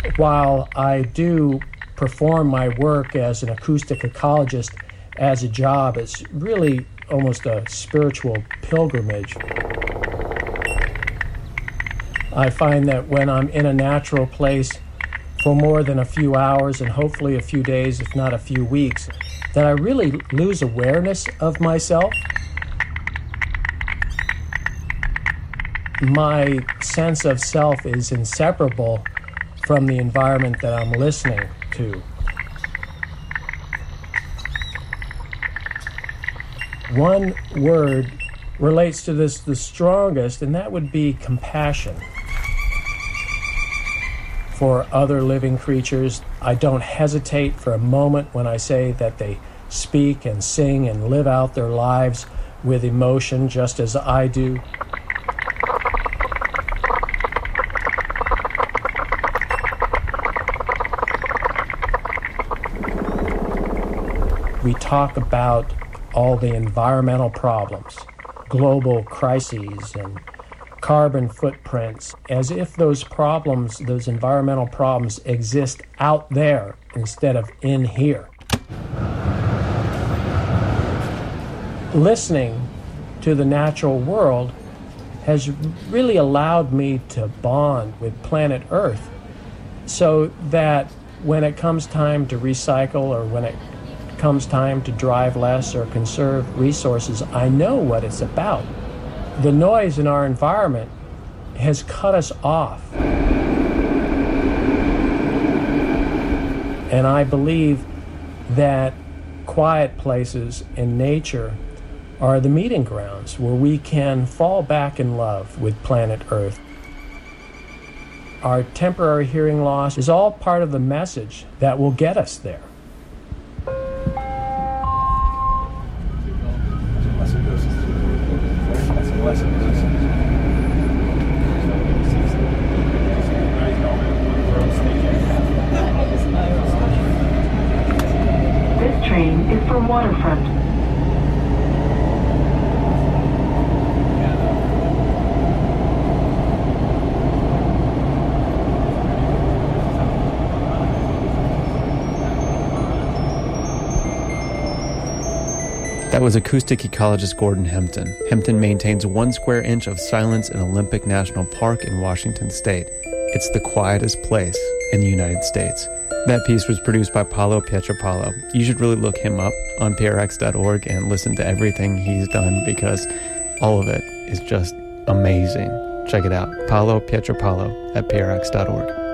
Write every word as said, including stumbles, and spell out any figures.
While I do perform my work as an acoustic ecologist as a job, it's really almost a spiritual pilgrimage. I find that when I'm in a natural place for more than a few hours and hopefully a few days, if not a few weeks, that I really lose awareness of myself. My sense of self is inseparable from the environment that I'm listening to. One word relates to this the strongest, and that would be compassion. For other living creatures, I don't hesitate for a moment when I say that they speak and sing and live out their lives with emotion just as I do. We talk about all the environmental problems, global crises, and carbon footprints, as if those problems, those environmental problems, exist out there instead of in here. Listening to the natural world has really allowed me to bond with planet Earth, so that when it comes time to recycle or when it comes time to drive less or conserve resources, I know what it's about. The noise in our environment has cut us off. And I believe that quiet places in nature are the meeting grounds where we can fall back in love with planet Earth. Our temporary hearing loss is all part of the message that will get us there. This train is for Waterfront. That was acoustic ecologist Gordon Hempton. Hempton maintains one square inch of silence in Olympic National Park in Washington State. It's the quietest place in the United States. That piece was produced by Paolo Pietropalo. You should really look him up on P R X dot org and listen to everything he's done, because all of it is just amazing. Check it out, Paolo Pietropalo at P R X dot org.